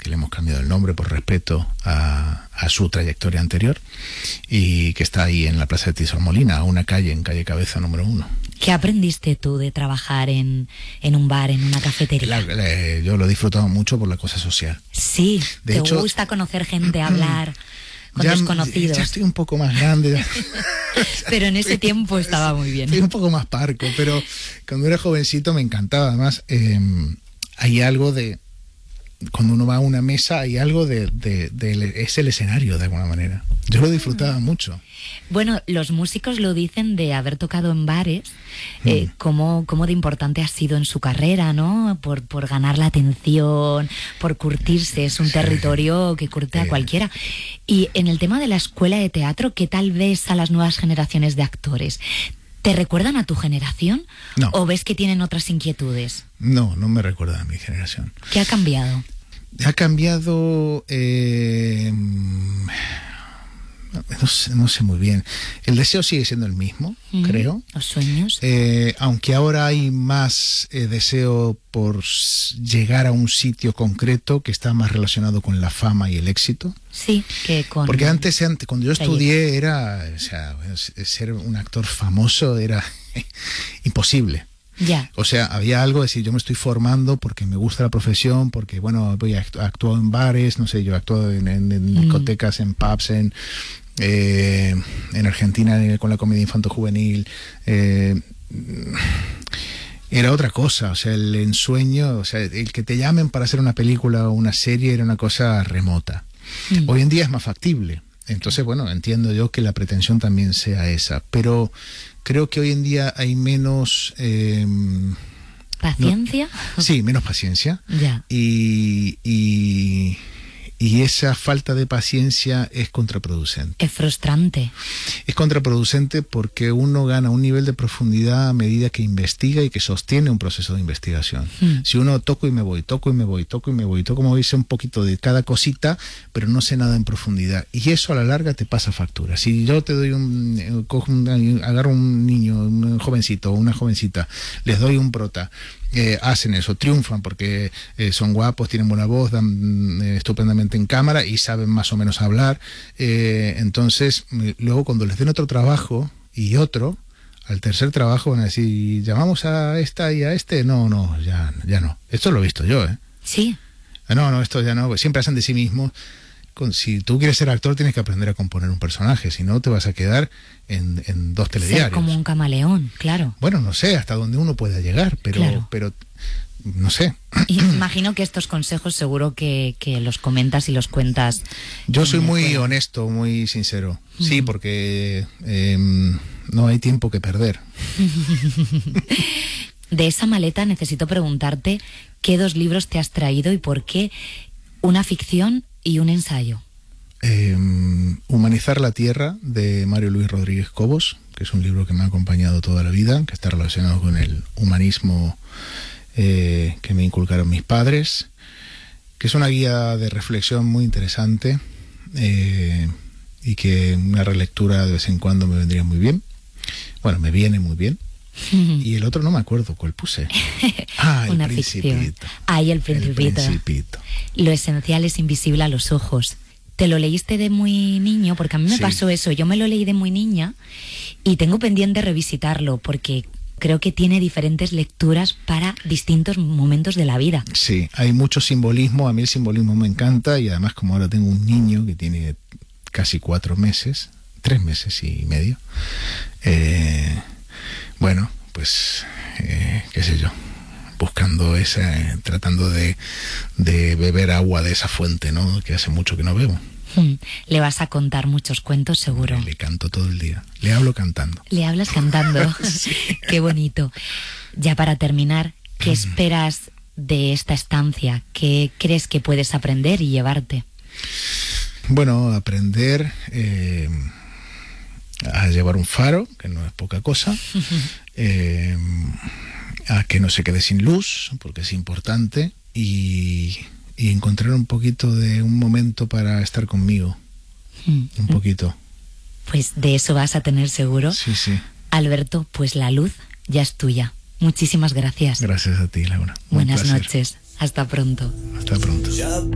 que le hemos cambiado el nombre por respeto a su trayectoria anterior, y que está ahí en la Plaza de Tisormolina, a una calle, en calle Cabeza número 1. ¿Qué aprendiste tú de trabajar en un bar, en una cafetería? Yo lo he disfrutado mucho por la cosa social. Sí, de te hecho, gusta conocer gente, hablar con desconocidos. Ya estoy un poco más grande. Pero en ese tiempo estaba muy bien. Estoy un poco más parco, pero cuando era jovencito me encantaba. Además, hay algo de... Cuando uno va a una mesa, hay algo es el escenario, de alguna manera. Yo lo disfrutaba mucho. Bueno, los músicos lo dicen de haber tocado en bares, cómo de importante ha sido en su carrera, ¿no? Por ganar la atención, por curtirse. Es un territorio que curte a cualquiera. Y en el tema de la escuela de teatro, ¿qué tal ves a las nuevas generaciones de actores? ¿Te recuerdan a tu generación? No. ¿O ves que tienen otras inquietudes? No me recuerdan a mi generación. ¿Qué ha cambiado? Ha cambiado... no sé muy bien. El deseo sigue siendo el mismo, creo. Los sueños. Aunque ahora hay más deseo por llegar a un sitio concreto que está más relacionado con la fama y el éxito. Sí, que con... Porque antes cuando yo estudié, ser un actor famoso era imposible. Ya. O sea, había algo de decir, yo me estoy formando porque me gusta la profesión, porque, bueno, voy a actuar en bares, no sé, yo he actuado en discotecas, en pubs, en Argentina con la comedia infanto-juvenil. Era otra cosa, o sea, el ensueño, o sea, el que te llamen para hacer una película o una serie era una cosa remota. Hoy en día es más factible. Entonces, bueno, entiendo yo que la pretensión también sea esa, pero creo que hoy en día hay menos... ¿Paciencia? Sí, menos paciencia. Ya. Y esa falta de paciencia es contraproducente. Es frustrante. Es contraproducente porque uno gana un nivel de profundidad a medida que investiga y que sostiene un proceso de investigación. Si uno toco y me voy, toco y me voy, sé un poquito de cada cosita, pero no sé nada en profundidad. Y eso a la larga te pasa factura. Si yo te doy agarro un niño, un jovencito o una jovencita, les doy un prota, hacen eso, triunfan porque son guapos, tienen buena voz, dan estupendamente en cámara y saben más o menos hablar, entonces luego cuando les den otro trabajo y otro, al tercer trabajo van a decir, llamamos a esta y a este, no, ya no. Esto lo he visto yo, Sí. No, esto ya no, siempre hacen de sí mismos. Si tú quieres ser actor tienes que aprender a componer un personaje, si no te vas a quedar en dos telediarios. Ser como un camaleón, claro. Bueno, no sé hasta dónde uno pueda llegar, pero no sé. Y imagino que estos consejos seguro que los comentas y los cuentas. Yo soy muy honesto, muy sincero. Sí, porque no hay tiempo que perder. De esa maleta necesito preguntarte qué 2 libros te has traído y por qué una ficción y un ensayo. Humanizar la Tierra, de Mario Luis Rodríguez Cobos, que es un libro que me ha acompañado toda la vida, que está relacionado con el humanismo que me inculcaron mis padres, que es una guía de reflexión muy interesante y que una relectura de vez en cuando me vendría muy bien. Bueno, me viene muy bien. Y el otro no me acuerdo cuál puse. El Principito. El Principito. Lo esencial es invisible a los ojos. ¿Te lo leíste de muy niño? Porque a mí me pasó eso. Yo me lo leí de muy niña y tengo pendiente revisitarlo porque creo que tiene diferentes lecturas para distintos momentos de la vida. Sí, hay mucho simbolismo. A mí el simbolismo me encanta y además como ahora tengo un niño que tiene casi 4 meses, 3 meses y medio, bueno, pues, qué sé yo, buscando tratando de beber agua de esa fuente, ¿no? Que hace mucho que no bebo. Le vas a contar muchos cuentos, seguro. Le canto todo el día. Le hablo cantando. Le hablas cantando. Sí. Qué bonito. Ya para terminar, ¿qué esperas de esta estancia? ¿Qué crees que puedes aprender y llevarte? Bueno, aprender... a llevar un faro, que no es poca cosa, a que no se quede sin luz, porque es importante, y encontrar un poquito de un momento para estar conmigo, un poquito. Pues de eso vas a tener seguro. Sí. Alberto, pues la luz ya es tuya. Muchísimas gracias. Gracias a ti, Laura. Buenas noches. Hasta pronto. Hasta pronto.